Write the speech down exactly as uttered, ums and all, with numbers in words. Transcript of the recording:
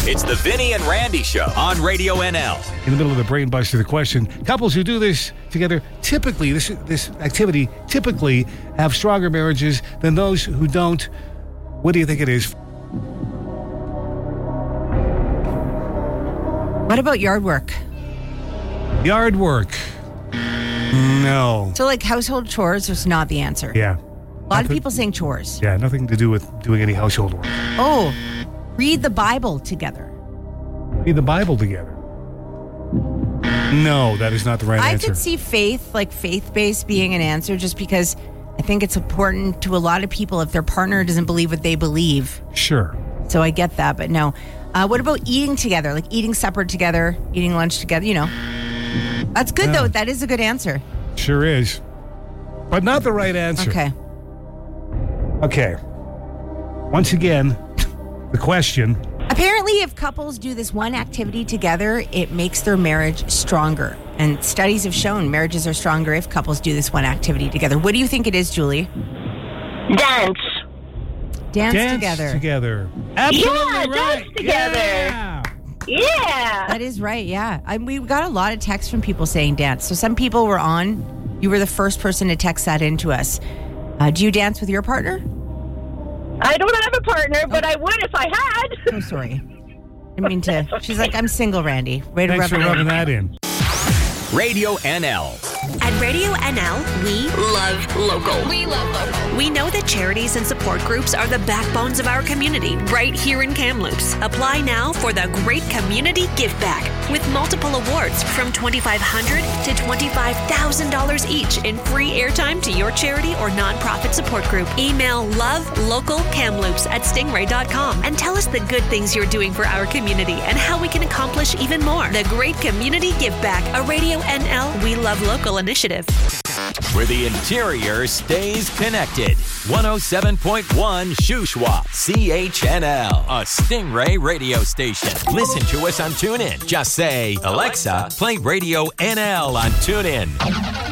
It's the Vinny and Randy Show on Radio N L. In the middle of the brain buster, the question, couples who do this together, typically, this this activity, typically have stronger marriages than those who don't. What do you think it is? What about yard work? Yard work. No. So like household chores is not the answer. Yeah. A lot Nothing, of people saying chores. Yeah, nothing to do with doing any household work. Oh, read the Bible together. Read the Bible together. No, that is not the right I answer. could see faith, like faith-based being an answer just because I think it's important to a lot of people if their partner doesn't believe what they believe. Sure. So I get that, but no. Uh, what about eating together? Like eating supper together, eating lunch together, you know. That's good, Yeah. though. That is a good answer. Sure is. But not the right answer. Okay. Okay. Once again, the question. Apparently, if couples do this one activity together, it makes their marriage stronger. And studies have shown marriages are stronger if couples do this one activity together. What do you think it is, Julie? Dance. Dance, Dance together. together. Absolutely Yeah, right. dance together. Yeah. Yeah. That is right, yeah. I, we got a lot of texts from people saying dance. So some people were on. You were the first person to text that into us. Uh, do you dance with your partner? I don't have a partner, but I would if I had. Oh, sorry. I mean to. She's like, I'm single, Randy. Way to Thanks rub for it rubbing in. that in. Radio N L. At Radio N L, we love local. We love local. We know that charities and support groups are the backbones of our community right here in Kamloops. Apply now for the Great Community Give Back with multiple awards from twenty-five hundred dollars to twenty-five thousand dollars each in free airtime to your charity or nonprofit support group. Email lovelocalkamloops at stingray dot com and tell us the good things you're doing for our community and how we can accomplish even more. The Great Community Give Back, a Radio N L We Love Local initiative. Where the interior stays connected. one oh seven point one Shuswap, C H N L, a Stingray radio station. Listen to us on TuneIn. Just say, Alexa, play Radio N L on TuneIn.